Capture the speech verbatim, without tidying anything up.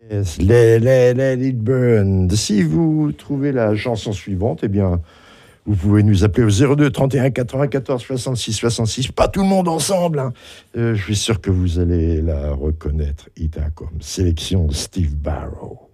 Yes, let, let- let it burn. Si vous trouvez la chanson suivante, eh bien, vous pouvez nous appeler au zéro deux trente et un quatre-vingt-quatorze soixante-six soixante-six. Pas tout le monde ensemble, hein. Euh, je suis sûr que vous allez la reconnaître. Ita comme sélection Steve Barrow.